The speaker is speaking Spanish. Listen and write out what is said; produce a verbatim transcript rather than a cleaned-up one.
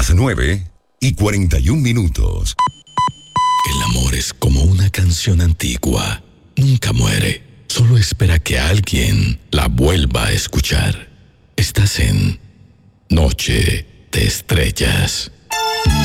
Las nueve y cuarenta y un minutos. El amor es como una canción antigua. Nunca muere. Solo espera que alguien la vuelva a escuchar. Estás en Noche de Estrellas.